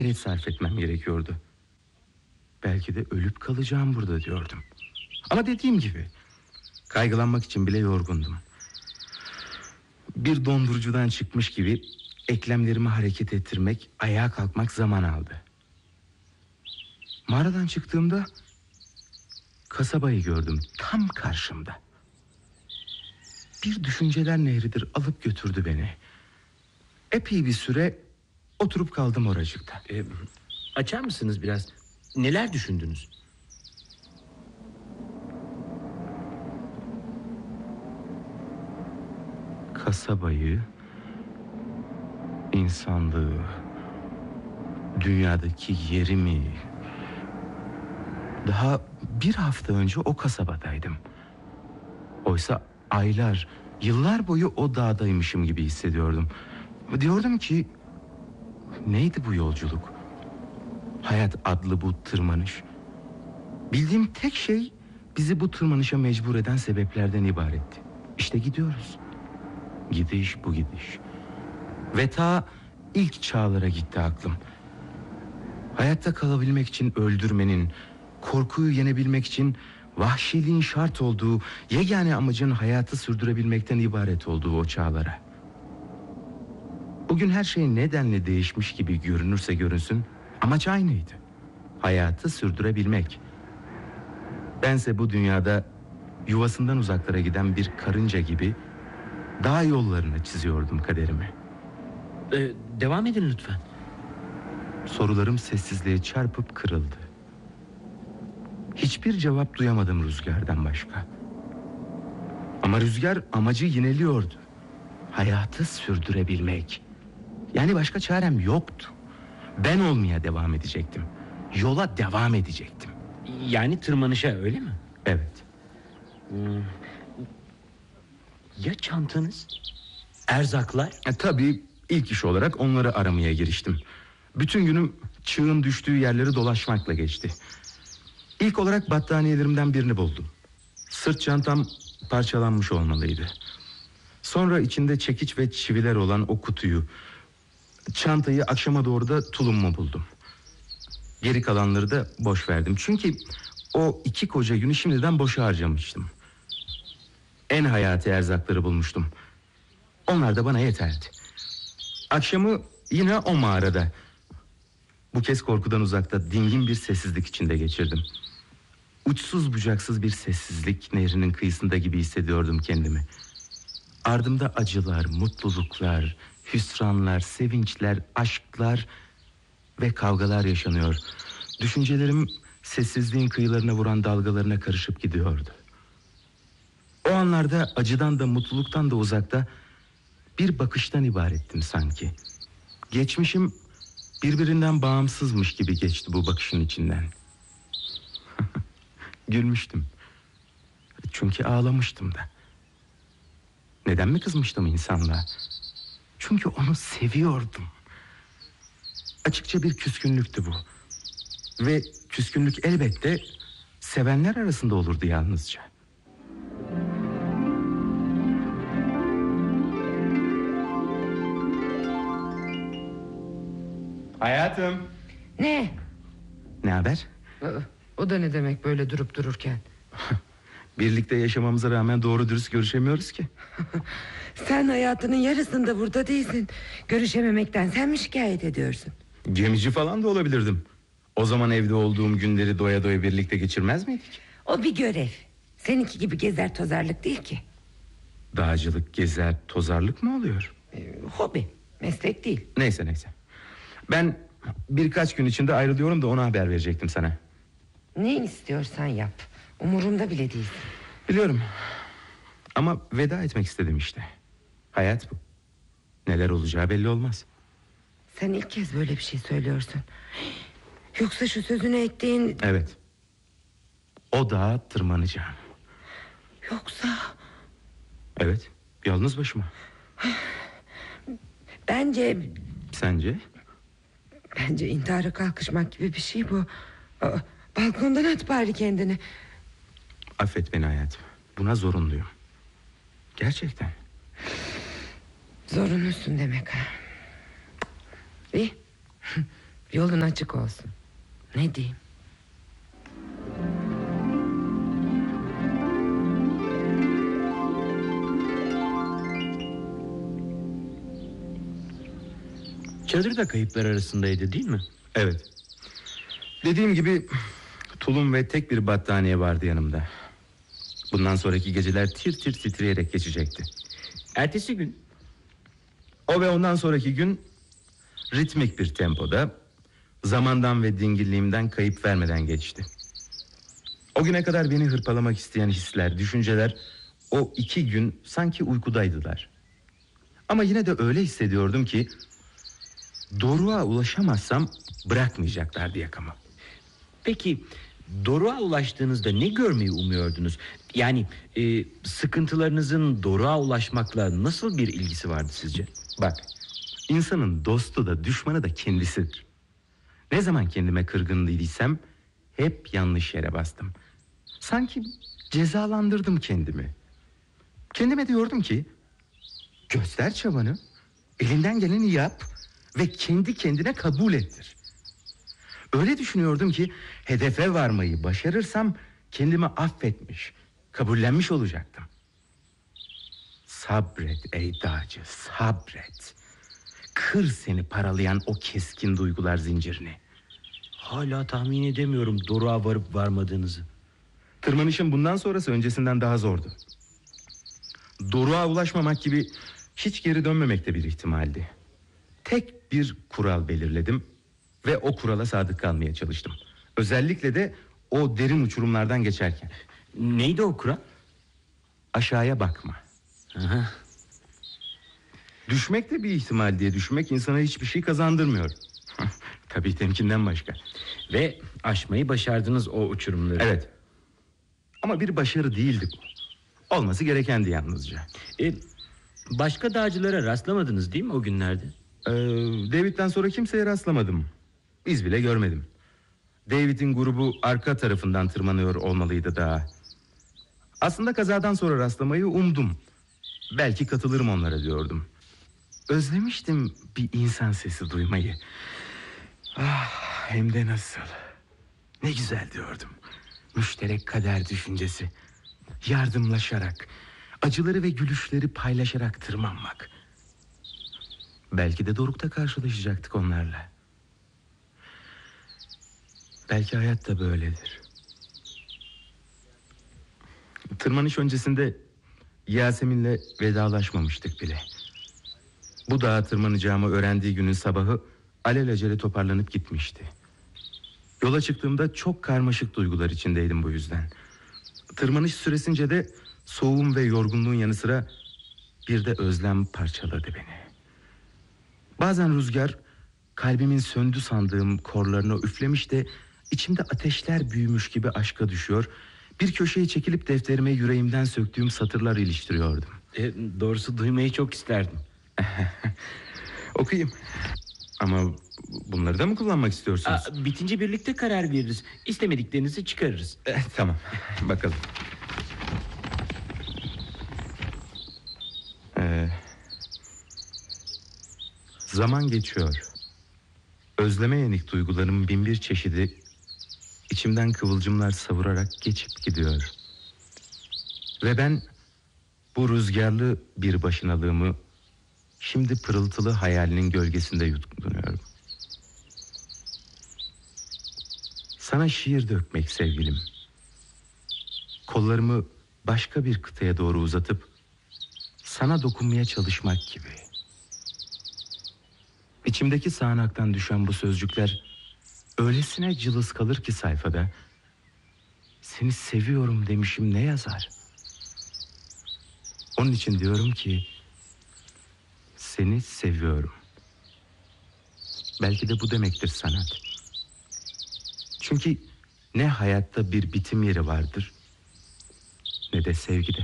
gayret sarf etmem gerekiyordu. Belki de ölüp kalacağım burada diyordum. Ama dediğim gibi kaygılanmak için bile yorgundum. Bir dondurucudan çıkmış gibi eklemlerimi hareket ettirmek, ayağa kalkmak zaman aldı. Mağaradan çıktığımda kasabayı gördüm tam karşımda. Bir düşünceler nehridir alıp götürdü beni. Epey bir süre oturup kaldım oracıkta. Açar mısınız biraz? Neler düşündünüz? Kasabayı, insanlığı, dünyadaki yerimi. Daha bir hafta önce o kasabadaydım. Oysa aylar, yıllar boyu o dağdaymışım gibi hissediyordum. Diyordum ki, neydi bu yolculuk? Hayat adlı bu tırmanış. Bildiğim tek şey bizi bu tırmanışa mecbur eden sebeplerden ibaretti. İşte gidiyoruz. Gidiş bu gidiş. Ve ta ilk çağlara gitti aklım. Hayatta kalabilmek için öldürmenin, korkuyu yenebilmek için vahşiliğin şart olduğu, yegane amacın hayatı sürdürebilmekten ibaret olduğu o çağlara. Bugün her şey nedenle değişmiş gibi görünürse görünsün, amaç aynıydı. Hayatı sürdürebilmek. Bense bu dünyada yuvasından uzaklara giden bir karınca gibi dağ yollarına çiziyordum kaderimi. Devam edin lütfen. Sorularım sessizliğe çarpıp kırıldı. Hiçbir cevap duyamadım rüzgardan başka. Ama rüzgar amacı yineliyordu. Hayatı sürdürebilmek. Yani başka çarem yoktu. Ben olmaya devam edecektim. Yola devam edecektim. Yani tırmanışa, öyle mi? Evet. Ya çantanız? Erzaklar? Tabii ilk iş olarak onları aramaya giriştim. Bütün günüm çığın düştüğü yerleri dolaşmakla geçti. İlk olarak battaniyelerimden birini buldum. Sırt çantam parçalanmış olmalıydı. Sonra içinde çekiç ve çiviler olan o kutuyu, çantayı, akşama doğru da tulumumu buldum. Geri kalanları da boş verdim. Çünkü o 2 koca günü şimdiden boşa harcamıştım. En hayati erzakları bulmuştum. Onlar da bana yeterdi. Akşamı yine o mağarada, bu kez korkudan uzakta, dingin bir sessizlik içinde geçirdim. Uçsuz bucaksız bir sessizlik nehrinin kıyısında gibi hissediyordum kendimi. Ardımda acılar, mutluluklar, hüsranlar, sevinçler, aşklar ve kavgalar yaşanıyor. Düşüncelerim sessizliğin kıyılarına vuran dalgalarına karışıp gidiyordu. O anlarda acıdan da mutluluktan da uzakta bir bakıştan ibarettim sanki. Geçmişim birbirinden bağımsızmış gibi geçti bu bakışın içinden. Gülmüştüm. Çünkü ağlamıştım da. Neden mi kızmıştım insanlığa? Çünkü onu seviyordum. Açıkça bir küskünlüktü bu. Ve küskünlük elbette sevenler arasında olurdu yalnızca. Hayatım. Ne? Ne haber? O da ne demek böyle durup dururken? Birlikte yaşamamıza rağmen doğru dürüst görüşemiyoruz ki. Sen hayatının yarısında burada değilsin. Görüşememekten sen mi şikayet ediyorsun? Gemici falan da olabilirdim. O zaman evde olduğum günleri doya doya birlikte geçirmez miydik? O bir görev. Seninki gibi gezer tozarlık değil ki. Dağcılık, gezer, tozarlık mı oluyor? Hobi, meslek değil. Neyse. Ben birkaç gün içinde ayrılıyorum da ona haber verecektim sana. Ne istiyorsan yap. Umurumda bile değilsin. Biliyorum. Ama veda etmek istedim işte. Hayat bu. Neler olacağı belli olmaz. Sen ilk kez böyle bir şey söylüyorsun. Yoksa şu sözünü ettiğin... Evet. O dağa tırmanacağım. Yoksa... Evet, yalnız başıma. Bence... Sence? Bence intihara kalkışmak gibi bir şey bu. Balkondan at bari kendini. Affet beni hayatım. Buna zorunluyum. Gerçekten. Zorunlusun demek ha. İyi. Yolun açık olsun. Ne diyeyim? Çadır da kayıplar arasındaydı değil mi? Evet. Dediğim gibi tulum ve tek bir battaniye vardı yanımda. Bundan sonraki geceler tir tir titreyerek geçecekti. Ertesi gün O ve ondan sonraki gün ritmik bir tempoda, zamandan ve dingilliğimden kayıp vermeden geçti. O güne kadar beni hırpalamak isteyen hisler, düşünceler o 2 gün sanki uykudaydılar. Ama yine de öyle hissediyordum ki doruğa ulaşamazsam bırakmayacaklardı yakamı. peki Doruk'a ulaştığınızda ne görmeyi umuyordunuz? Yani sıkıntılarınızın Doruk'a ulaşmakla nasıl bir ilgisi vardı sizce? Bak, insanın dostu da düşmanı da kendisidir. Ne zaman kendime kırgın değilsem hep yanlış yere bastım. Sanki cezalandırdım kendimi. Kendime diyordum ki göster çabanı, elinden geleni yap ve kendi kendine kabul ettir. Öyle düşünüyordum ki hedefe varmayı başarırsam kendimi affetmiş, kabullenmiş olacaktım. Sabret ey dağcı, sabret. Kır seni paralayan o keskin duygular zincirini. Hala tahmin edemiyorum Doruk'a varıp varmadığınızı. Tırmanışın bundan sonrası öncesinden daha zordu. Doruğa ulaşmamak gibi hiç geri dönmemek de bir ihtimaldi. Tek bir kural belirledim ve o kurala sadık kalmaya çalıştım. Özellikle de o derin uçurumlardan geçerken. Neydi o kural? Aşağıya bakma. Aha. Düşmek de bir ihtimal diye düşünmek insana hiçbir şey kazandırmıyor. Tabii temkinden başka. Ve aşmayı başardınız o uçurumları. Evet. Ama bir başarı değildi bu. Olması gerekendi yalnızca. Başka dağcılara rastlamadınız değil mi o günlerde? David'den sonra kimseye rastlamadım. İz bile görmedim. David'in grubu arka tarafından tırmanıyor olmalıydı dağa. Aslında kazadan sonra rastlamayı umdum. Belki katılırım onlara diyordum. Özlemiştim bir insan sesi duymayı. Ah, hem de nasıl. Ne güzel diyordum. Müşterek kader düşüncesi. Yardımlaşarak, acıları ve gülüşleri paylaşarak tırmanmak. Belki de Doruk'ta karşılaşacaktık onlarla. Belki hayat da böyledir. Tırmanış öncesinde Yasemin'le vedalaşmamıştık bile. Bu dağa tırmanacağımı öğrendiği günün sabahı alelacele toparlanıp gitmişti. Yola çıktığımda çok karmaşık duygular içindeydim bu yüzden. Tırmanış süresince de soğuğum ve yorgunluğun yanı sıra bir de özlem parçaladı beni. Bazen rüzgar kalbimin söndü sandığım korlarına üflemiş de içimde ateşler büyümüş gibi aşka düşüyor. Bir köşeye çekilip defterime yüreğimden söktüğüm satırlar iliştiriyordum. Doğrusu duymayı çok isterdim. Okuyayım. Ama bunları da mı kullanmak istiyorsunuz? Bitince birlikte karar veririz. İstemediklerinizi çıkarırız. Tamam, bakalım. Zaman geçiyor. Özleme yenik duygularımın bin bir çeşidi içimden kıvılcımlar savurarak geçip gidiyor. Ve ben bu rüzgarlı bir başınalığımı şimdi pırıltılı hayalinin gölgesinde yutkunuyorum. Sana şiir dökmek sevgilim. Kollarımı başka bir kıtaya doğru uzatıp sana dokunmaya çalışmak gibi. İçimdeki sağanaktan düşen bu sözcükler öylesine cılız kalır ki sayfada. Seni seviyorum demişim ne yazar? Onun için diyorum ki seni seviyorum. Belki de bu demektir sanat. Çünkü ne hayatta bir bitim yeri vardır, ne de sevgide.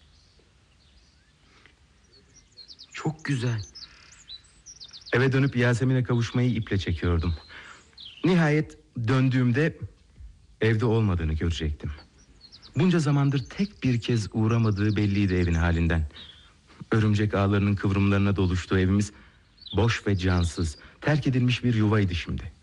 Çok güzel. Eve dönüp Yasemin'e kavuşmayı iple çekiyordum. Nihayet döndüğümde evde olmadığını görecektim. Bunca zamandır tek bir kez uğramadığı belliydi evin halinden. Örümcek ağlarının kıvrımlarına doluştuğu evimiz boş ve cansız, terk edilmiş bir yuvaydı şimdi.